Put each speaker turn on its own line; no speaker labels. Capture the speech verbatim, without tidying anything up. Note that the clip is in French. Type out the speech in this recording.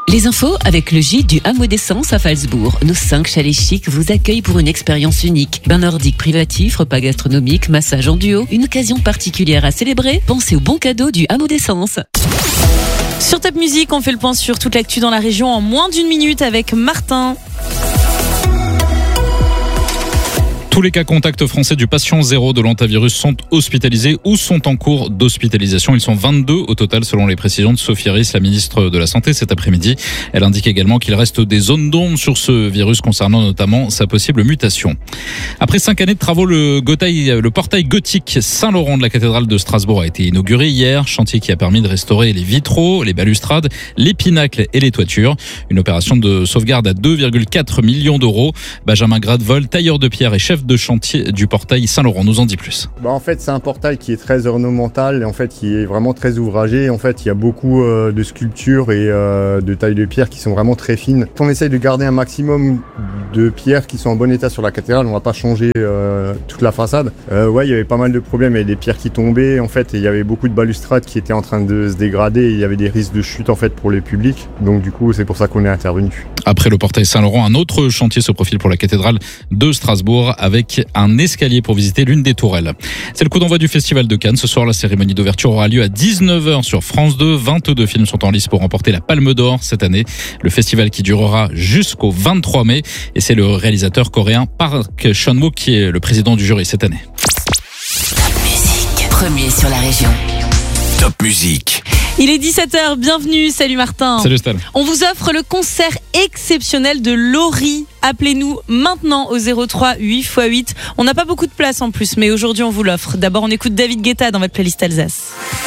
Les infos avec le gîte du Hameau d'Essence à Falsbourg. Nos cinq chalets chics vous accueillent pour une expérience unique. Bain nordique privatif, repas gastronomique, massage en duo. Une occasion particulière à célébrer. Pensez aux bons cadeaux du Hameau d'Essence.
Sur Top Music, on fait le point sur toute l'actu dans la région en moins d'une minute avec Martin.
Tous les cas contacts français du patient zéro de l'hantavirus sont hospitalisés ou sont en cours d'hospitalisation. Ils sont vingt-deux au total selon les précisions de Sophie Ries, la ministre de la Santé cet après-midi. Elle indique également qu'il reste des zones d'ombre sur ce virus concernant notamment sa possible mutation. Après cinq années de travaux, le, gotail, le portail gothique Saint-Laurent de la cathédrale de Strasbourg a été inauguré hier. Chantier qui a permis de restaurer les vitraux, les balustrades, les pinacles et les toitures. Une opération de sauvegarde à deux virgule quatre millions d'euros. Benjamin Gradevol, tailleur de pierre et chef de chantier du portail Saint-Laurent, nous en dit plus.
Bah en fait, c'est un portail qui est très ornemental et en fait, qui est vraiment très ouvragé. En fait, il y a beaucoup euh, de sculptures et euh, de tailles de pierre qui sont vraiment très fines. On essaye de garder un maximum de pierres qui sont en bon état sur la cathédrale. On va pas changer euh, toute la façade. Euh, ouais, il y avait pas mal de problèmes. Il y avait des pierres qui tombaient en fait et il y avait beaucoup de balustrades qui étaient en train de se dégrader. Et il y avait des risques de chute en fait pour le public. Donc du coup, c'est pour ça qu'on est intervenu.
Après le portail Saint-Laurent, un autre chantier se profile pour la cathédrale de Strasbourg avec un escalier pour visiter l'une des tourelles. C'est le coup d'envoi du Festival de Cannes. Ce soir, la cérémonie d'ouverture aura lieu à dix-neuf heures sur France deux. vingt-deux films sont en lice pour remporter la Palme d'Or cette année. Le festival qui durera jusqu'au vingt-trois mai. Et c'est le réalisateur coréen Park Chan-wook qui est le président du jury cette année.
Top Music, premier sur la région.
Top Music.
Il est dix-sept heures, bienvenue, salut Martin.
Salut Stan.
On vous offre le concert exceptionnel de Laurie. Appelez-nous maintenant au zéro trois huit fois huit. On n'a pas beaucoup de place en plus, mais aujourd'hui on vous l'offre. D'abord on écoute David Guetta dans votre playlist Alsace.